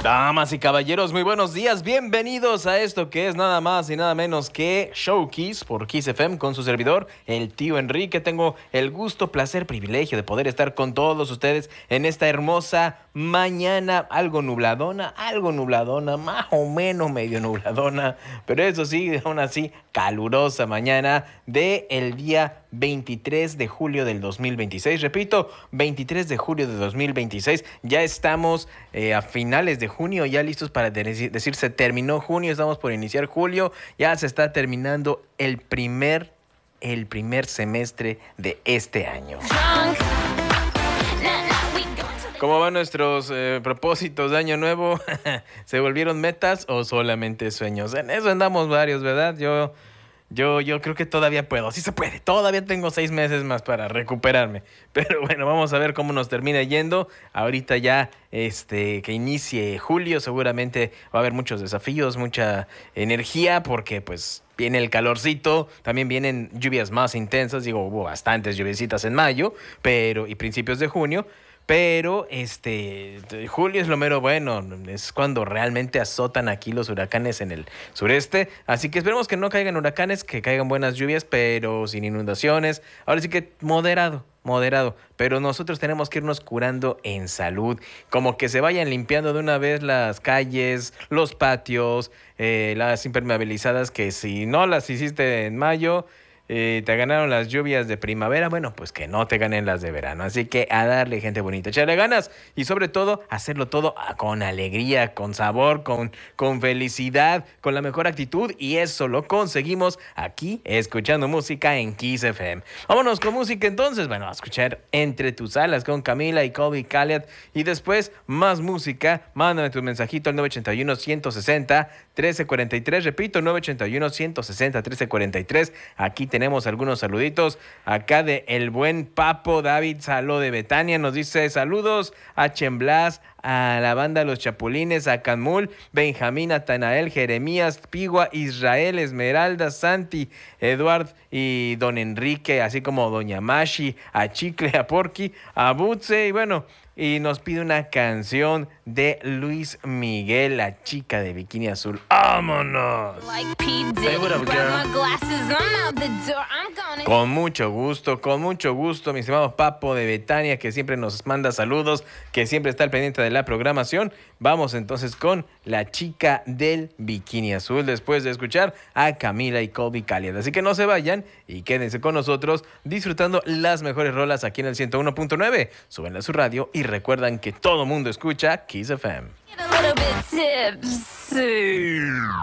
Damas y caballeros, muy buenos días. Bienvenidos a esto que es nada más y nada menos que Show Kiss por Kiss FM con su servidor, el tío Enrique. Tengo el gusto, placer, privilegio de poder estar con todos ustedes en esta hermosa mañana, algo nubladona, más o menos medio nubladona, pero eso sí, aún así, calurosa mañana del día 23 de julio del 2026. Repito, 23 de julio de 2026. Ya estamos a finales de junio, ya listos para decir se terminó junio, estamos por iniciar julio, ya se está terminando el primer semestre de este año. ¿Cómo van nuestros propósitos de año nuevo? ¿Se volvieron metas o solamente sueños? En eso andamos varios, ¿verdad? Yo creo que todavía puedo, sí se puede, todavía tengo 6 meses más para recuperarme, pero bueno, vamos a ver cómo nos termina yendo. Ahorita ya que inicie julio seguramente va a haber muchos desafíos, mucha energía, porque pues viene el calorcito, también vienen lluvias más intensas, hubo bastantes lluviecitas en mayo, y principios de junio. Pero julio es lo mero bueno, es cuando realmente azotan aquí los huracanes en el sureste, así que esperemos que no caigan huracanes, que caigan buenas lluvias, pero sin inundaciones. Ahora sí que moderado, pero nosotros tenemos que irnos curando en salud, como que se vayan limpiando de una vez las calles, los patios, las impermeabilizadas, que si no las hiciste en mayo, te ganaron las lluvias de primavera, bueno, pues que no te ganen las de verano. Así que a darle, gente bonita, echarle ganas y sobre todo hacerlo todo con alegría, con sabor, con felicidad, con la mejor actitud, y eso lo conseguimos aquí escuchando música en Kiss FM. Vámonos con música entonces, bueno, a escuchar Entre tus alas con Camila y Colby Calliot, y después más música. Mándame tu mensajito al 981-160-1343, repito, 981-160-1343. Aquí tenemos algunos saluditos acá de el buen Papo David Saló de Betania. Nos dice saludos a Chemblas, a la banda Los Chapulines, a Canmul, Benjamín, Natanael, Jeremías, Pigua, Israel, Esmeralda, Santi, Eduard y Don Enrique, así como Doña Mashi, a Chicle, a Porky, a Butze, y bueno, y nos pide una canción de Luis Miguel, La Chica de Bikini Azul. ¡Vámonos! Hey, what up, girl? Con mucho gusto, mi estimado Papo de Betania, que siempre nos manda saludos, que siempre está al pendiente de la programación. Vamos entonces con La Chica del Bikini Azul, después de escuchar a Camila y Colby Calliot. Así que no se vayan y quédense con nosotros disfrutando las mejores rolas aquí en el 101.9. Súbenla a su radio y recuerdan que todo mundo escucha Kiss FM.